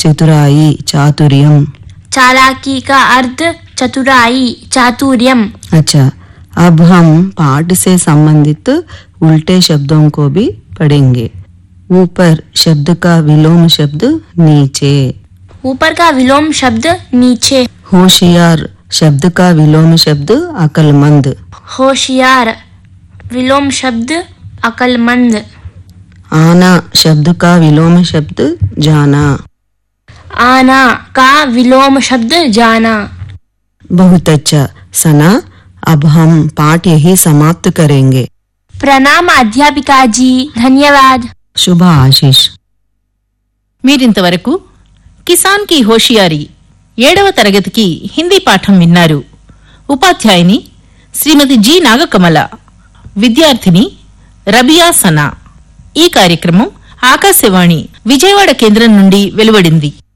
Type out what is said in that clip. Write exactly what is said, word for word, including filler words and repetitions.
चतुराई चातुर्यम। चालाकी का अर्थ चतुराई चातुर्यम। अच्छा, अब हम पाठ से संबंधित उल्टे शब्दों को भी पढ़ेंगे। ऊपर शब्द का विलोम शब्द नीचे। ऊपर का विलोम शब्द नीचे। होशियार शब्द का विलोम शब्द अकलमंद। होशियार विलोम शब्द अकलमंद। आना शब्द का विलोम शब्द जाना। आना का विलोम शब्द जाना। बहुत अच्छा सना, अब हम पाठ यही समाप्त करेंगे। प्रणाम अध्यापिका जी, धन्यवाद। शुभ आशीष। మీరింతవరకు కిసాన్ కి హోషియారీ ఏడవ తరగతికి హిందీ పాఠం విన్నారు. ఉపాధ్యాయుని శ్రీమతి జి నాగకమల, విద్యార్థిని రబియా సనా. ఈ కార్యక్రమం ఆకాశవాణి విజయవాడ కేంద్రం నుండి వెలువడింది.